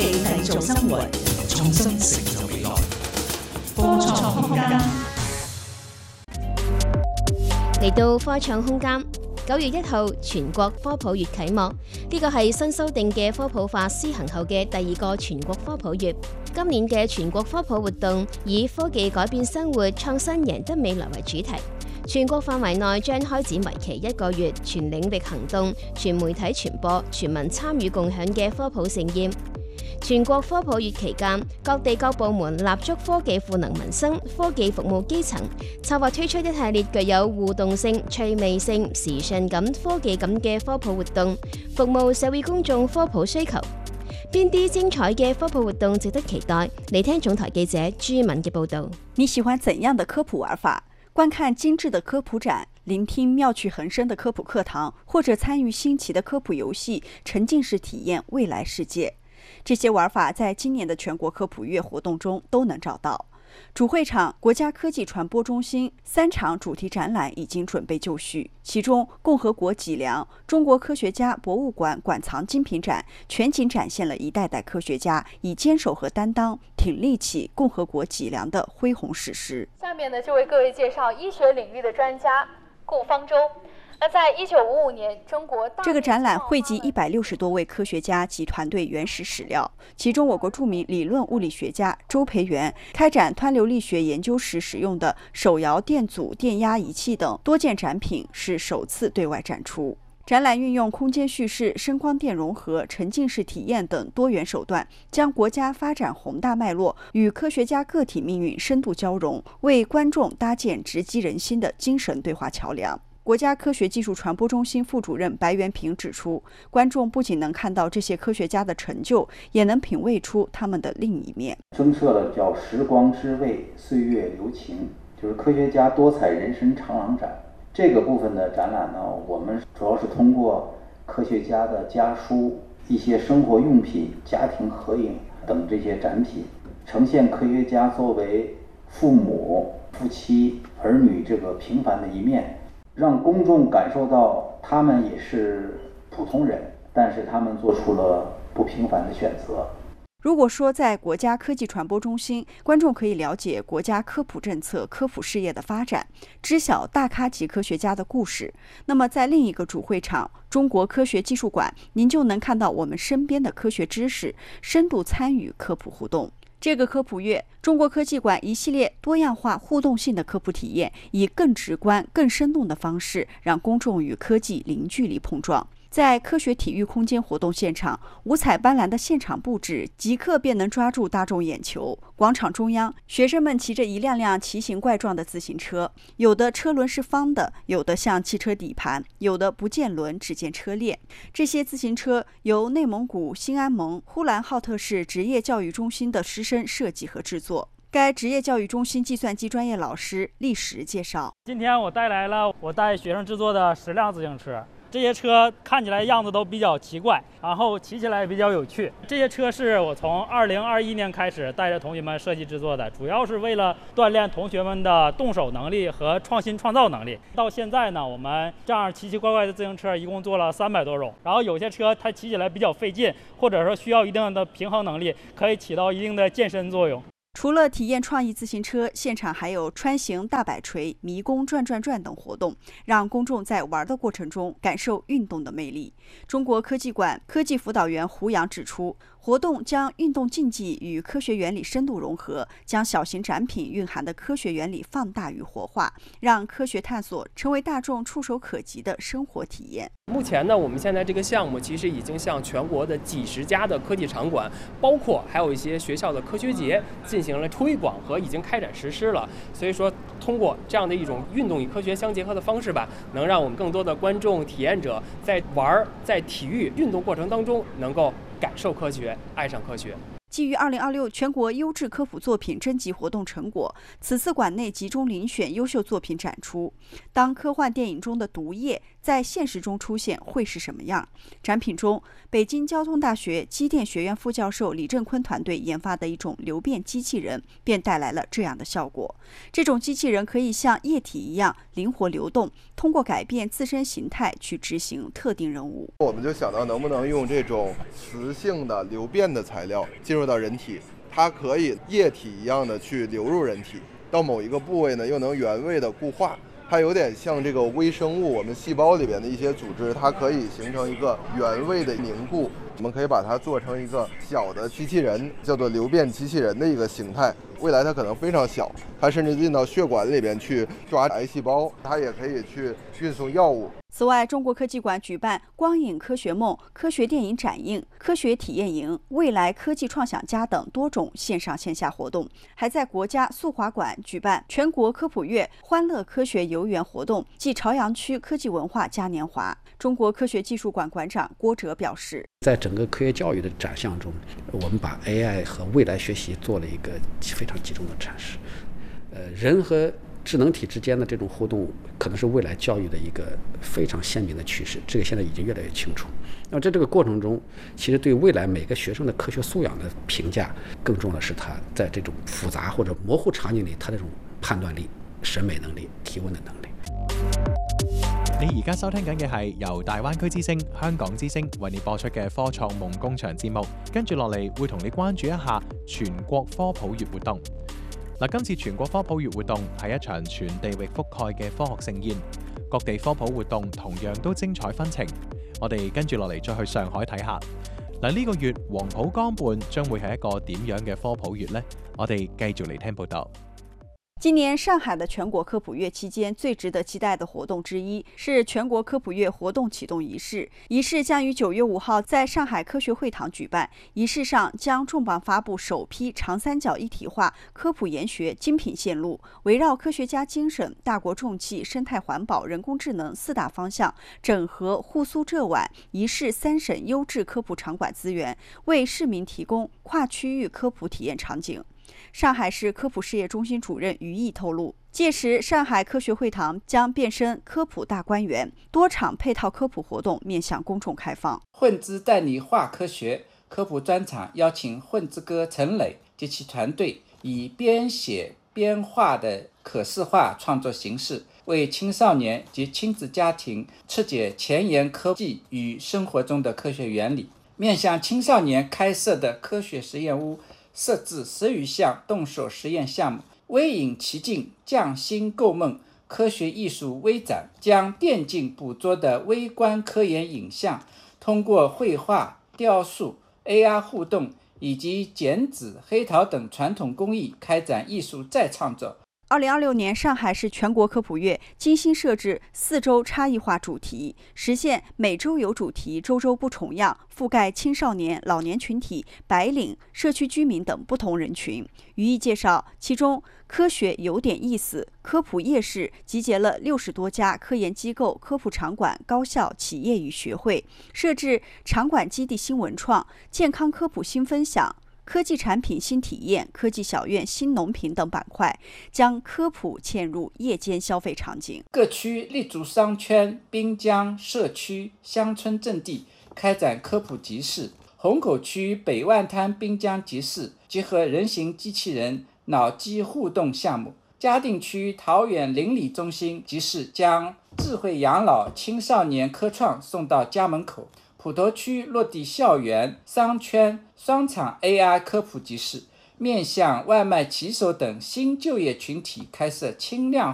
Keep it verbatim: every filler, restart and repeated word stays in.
技製造生活，創新成就未來。科創空間嚟到科創空間，九月一號全國科普月啟幕，呢個係新修訂嘅科普法施行後嘅第二個全國科普月。今年嘅全國科普活動以科技改變生活、創新贏得未來為主題。全國範圍內將開展為期一個月、全領域行動、全媒體傳播、全民參與共享嘅科普盛宴。全國科普月期間，各地各部門立足科技賦能民生、科技服務基層，策劃推出一系列具有互動性、趣味性、時尚感、科技感嘅科普活動，服務社會公眾科普需求。邊啲精彩嘅科普活動值得期待？嚟聽總台記者朱敏嘅報導。 你喜歡怎樣的科普玩法？觀看精緻的科普展，聆聽妙趣橫生的科普課堂，或者參與新奇的科普遊戲，沉浸式體驗未來世界。這些玩法在今年的全國科普月活動中都能找到。主會場國家科技傳播中心三場主題展覽已經準備就緒，其中共和國脊梁中國科學家博物館館藏精品展全景展現了一代代科學家以堅守和擔當挺立起共和國脊梁的恢宏史詩。 下面呢就為各位介紹醫學領域的專家顧方舟。那在一九五五年，中國這個展覽匯集一百六十多位科學家及團隊原始史料，其中我國著名理論物理學家周培源開展湍流力學研究時使用的手搖電阻電壓儀器等多件展品是首次對外展出。展覽運用空間敘事、聲光電融合、沉浸式體驗等多元手段，將國家發展宏大脈絡與科學家個體命運深度交融，為觀眾搭建直擊人心的精神對話橋樑。國家科學技術傳播中心副主任白元平指出，觀眾不僅能看到這些科學家的成就，也能品味出他們的另一面。 增設了叫時光之味，歲月留情，就是科學家多彩人生長廊展。這個部分的展覽呢，我們主要是通過科學家的家書、一些生活用品、家庭合影等這些展品，呈現科學家作為父母、夫妻、兒女這個平凡的一面，讓公眾感受到他們也是普通人，但是他們做出了不平凡的選擇。 如果說在國家科技傳播中心，觀眾可以了解國家科普政策、科普事業的發展，知曉大咖級科學家的故事，那麼在另一個主會場中國科學技術館，您就能看到我們身邊的科學知識，深度參與科普互動。這個科普月，中國科技館一系列多樣化互動性的科普體驗，以更直觀、更生動的方式，讓公眾與科技零距離碰撞。在科學體育空間活動現場，五彩斑斕的現場佈置即刻便能抓住大眾眼球。廣場中央，學生們騎着一輛輛奇形怪狀的自行車，有的車輪是方的，有的像汽車底盤，有的不見輪只見車鏈。這些自行車由內蒙古興安盟呼蘭浩特市職業教育中心的師生設計和製作。該職業教育中心計算機專業老師厲石介紹： 今天我帶來了我帶學生製作的十輛自行車。這些車看起來樣子都比較奇怪，然後騎起來比較有趣。這些車是我從二零二一年開始帶着同學們設計製作的，主要是為了鍛鍊同學們的動手能力和創新創造能力。到現在呢，我們這樣奇奇怪怪的自行車一共做了三百多種，然後有些車它騎起來比較費勁，或者說需要一定的平衡能力，可以起到一定的健身作用。 除了體驗創意自行車，現場還有穿行大擺錘、迷宮轉轉轉等活動，讓公眾在玩的過程中感受運動的魅力。中國科技館科技輔導員胡楊指出，活動將運動競技與科學原理深度融合，將小型展品蘊含的科學原理放大與活化，讓科學探索成為大眾觸手可及的生活體驗。 目前呢，我們現在這個項目其實已經向全國的幾十家的科技場館，包括還有一些學校的科學節進行了推廣和已經開展實施了。所以說，通過這樣的一種運動與科學相結合的方式吧，能讓我們更多的觀眾體驗者在玩、在體育運動過程當中能夠感受科學，愛上科學。 基於二零二六全國優質科普作品徵集活動成果，此次館內集中遴選優秀作品展出。當科幻電影中的毒液在现实中出现会是什么样？展品中，北京交通大学机电学院副教授李振坤团队研发的一种流变机器人便带来了这样的效果。这种机器人可以像液体一样灵活流动，通过改变自身形态去执行特定任务。 我们就想到能不能用这种磁性的流变的材料进入到人体，它可以液体一样的去流入人体，到某一个部位呢又能原位的固化。它有点像这个微生物，我们细胞里边的一些组织，它可以形成一个原位的凝固。我们可以把它做成一个小的机器人，叫做流变机器人的一个形态。未来它可能非常小，它甚至进到血管里边去抓癌细胞，它也可以去运送药物。 此外，中国科技馆举办光影科学梦科学电影展映、科学体验营、未来科技创想家等多种线上线下活动，还在国家速滑馆举办全国科普月欢乐科学游园活动暨朝阳区科技文化嘉年华。中国科学技术馆馆长郭哲表示， 在整个科学教育的展项中，我们把 A I 和未来学习做了一个非常集中的阐释。呃，人和智能体之间的这种互动，可能是未来教育的一个非常鲜明的趋势，这个现在已经越来越清楚。那么在这个过程中，其实对未来每个学生的科学素养的评价，更重要的是他在这种复杂或者模糊場景里，他这種判斷力、審美能力、提問嘅能力。 你而家收聽緊嘅係由大灣區之星、香港之星為你播出嘅科創夢工場節目，跟住落嚟會同你關注一下全國科普月活動。嗱，今次全國科普月活動係一場全地域覆蓋嘅科學盛宴，各地科普活動同樣都精彩紛呈。我哋跟住落嚟再去上海睇下。嗱，呢個月黃浦江畔將會係一個點樣嘅科普月呢？我哋繼續嚟聽報道。 今年上海的全国科普月期间，最值得期待的活动之一是全国科普月活动启动仪式。仪式将于九月五号在上海科学会堂举办。仪式上将重磅发布首批长三角一体化科普研学精品线路，围绕科学家精神、大国重器、生态环保、人工智能四大方向，整合沪苏浙皖一市三省优质科普场馆资源，为市民提供跨区域科普体验场景。上海市科普事业中心主任于毅透露，届时上海科学会堂将变身科普大观园，多场配套科普活动面向公众开放。 混之带你话科学科普专场邀请混之哥陈磊及其团队，以边写边画的可视化创作形式，为青少年及亲子家庭拆解前沿科技与生活中的科学原理。面向青少年开设的科学实验屋设置十余项动手实验项目，微影奇境，匠心构梦，科学艺术微展，将电竞捕捉的微观科研影像，通过绘画、雕塑、A R 互动以及剪纸、黑陶等传统工艺，开展艺术再创作。 二零二六年上海市全国科普月精心设置四周差异化主题，实现每周有主题、周周不重样，覆盖青少年、老年群体、白领、社区居民等不同人群。于毅介绍，其中科学有点意思科普夜市集结了六十多家科研机构、科普场馆、高校、企业与学会，设置场馆基地新文创、健康科普新分享、科技产品新体验、科技小院新农品等板块，将科普嵌入夜间消费场景。 各区立足商圈、滨江、社区、乡村阵地，开展科普集市。虹口区北万滩滨江集市结合人形机器人脑机互动项目。嘉定区桃园邻里中心集市将智慧养老青少年科创送到家门口。普陀区落地校园、商圈、商场 A I 科普集市，面向外卖骑手等新就业群体开设轻量